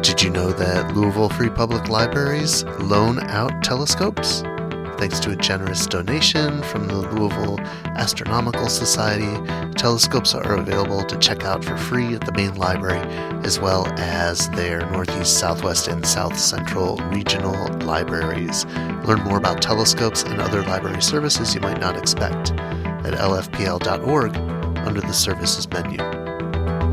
Did you know that Louisville Free Public Libraries loan out telescopes? Thanks to a generous donation from the Louisville Astronomical Society, telescopes are available to check out for free at the main library, as well as their Northeast, Southwest, and South Central regional libraries. Learn more about telescopes and other library services you might not expect at lfpl.org under the Services menu.